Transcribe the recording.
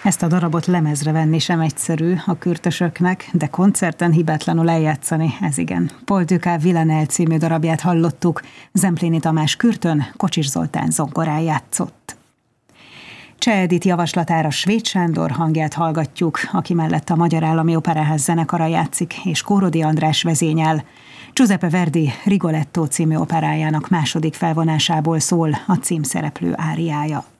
Ezt a darabot lemezre venni sem egyszerű a kürtösöknek, de koncerten hibátlanul eljátszani, ez igen. Paul Dukas Villanelle című darabját hallottuk, Zempléni Tamás kürtön, Kocsis Zoltán zongorán játszott. Cseh Edit javaslatára Svéd Sándor hangját hallgatjuk, aki mellett a Magyar Állami Operaház zenekara játszik, és Kórodi András vezényel. Giuseppe Verdi Rigoletto című operájának második felvonásából szól a címszereplő áriája.